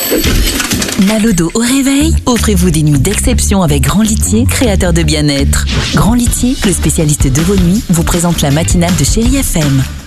Mal au dos au réveil, offrez-vous des nuits d'exception avec Grand Litier, créateur de bien-être. Grand Litier, le spécialiste de vos nuits, vous présente la matinale de Chérie FM.